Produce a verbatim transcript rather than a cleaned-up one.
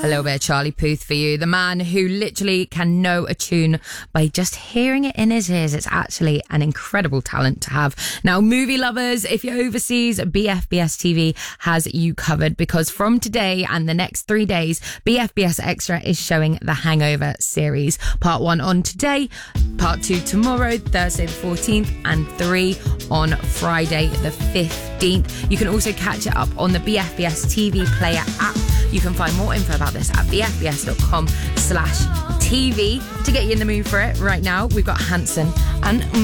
A little bit of Charlie Puth for you. The man who literally can know a tune by just hearing it in his ears. It's actually an incredible talent to have. Now, movie lovers, if you're overseas, B F B S T V has you covered, because from today and the next three days, B F B S Extra is showing the Hangover series. Part one on today, part two tomorrow, Thursday the fourteenth, and three on Friday the fifteenth. You can also catch it up on the B F B S T V Player app. You can find more info about this at bfbs.com slash TV. To get you in the mood for it right now, we've got Hanson and